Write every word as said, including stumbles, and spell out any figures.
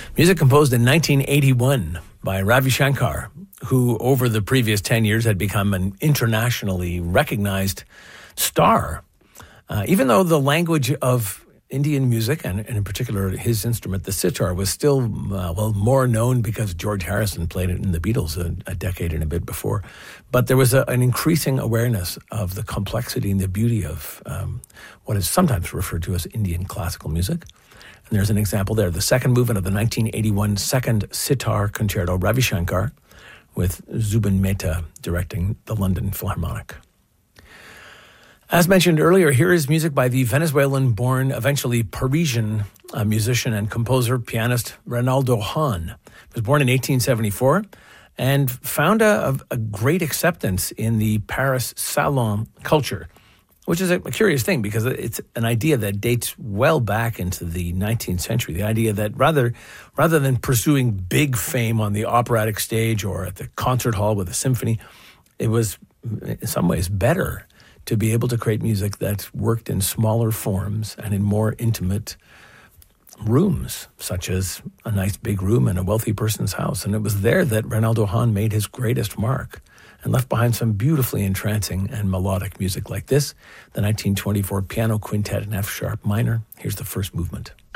Music composed in nineteen eighty-one by Ravi Shankar, who over the previous ten years had become an internationally recognized star. Uh, even though the language of Indian music, and, and in particular his instrument, the sitar, was still uh, well more known because George Harrison played it in the Beatles a, a decade and a bit before. But there was a, an increasing awareness of the complexity and the beauty of um, what is sometimes referred to as Indian classical music. And there's an example there, the second movement of the nineteen eighty-one Second Sitar Concerto, Ravi Shankar, with Zubin Mehta directing the London Philharmonic. As mentioned earlier, here is music by the Venezuelan-born, eventually Parisian uh, musician and composer, pianist Reynaldo Hahn. He was born in eighteen seventy-four and found a, a great acceptance in the Paris salon culture, which is a, a curious thing because it's an idea that dates well back into the nineteenth century. The idea that rather, rather than pursuing big fame on the operatic stage or at the concert hall with a symphony, it was in some ways better to be able to create music that worked in smaller forms and in more intimate rooms, such as a nice big room in a wealthy person's house. And it was there that Reynaldo Hahn made his greatest mark and left behind some beautifully entrancing and melodic music like this, the nineteen twenty-four Piano Quintet in F-sharp minor. Here's the first movement.